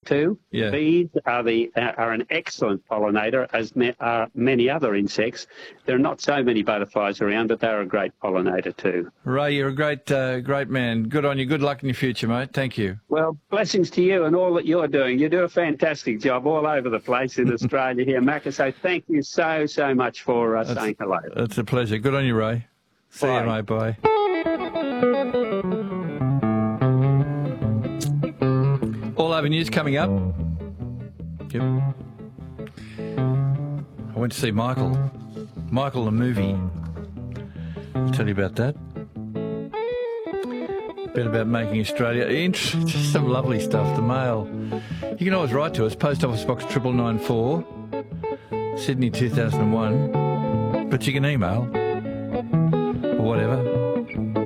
too. Yeah. Bees are an excellent pollinator, as are many other insects. There are not so many butterflies around, but they're a great pollinator too. Ray, you're a great man. Good on you. Good luck in your future, mate. Thank you. Well, blessings to you and all that you're doing. You do a fantastic job all over the place in Australia here, Macca. So thank you so much for saying hello. It's a pleasure. Good on you, Ray. See you, mate. Bye. All Over News coming up. Yep. I went to see Michael the movie. I'll tell you about that. A bit about making Australia. Just some lovely stuff. The Mail. You can always write to us. Post Office Box 9994, Sydney 2001. But you can email or whatever.